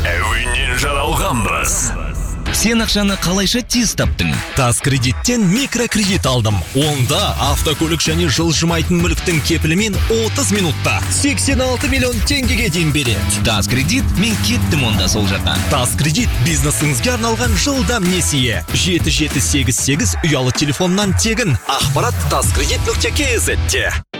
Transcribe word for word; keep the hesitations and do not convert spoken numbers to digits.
әуеннен жаралғанбыз. Сен ақшаны қалайша тез таптың? Тас кредиттен микрокредит алдым. Онда автокөлік және жылжымайтын мүліктің кепілімен отыз минутта сексен алты миллион теңгеге дейін береді. Тас кредит, мен кеттім онда сол жақтан. Тас кредит бизнесіңізге арналған жылдам несие. жеті жеті сегіз сегіз ұялы телефоннан тегін. Ақпарат таскредит нүкте кз-те.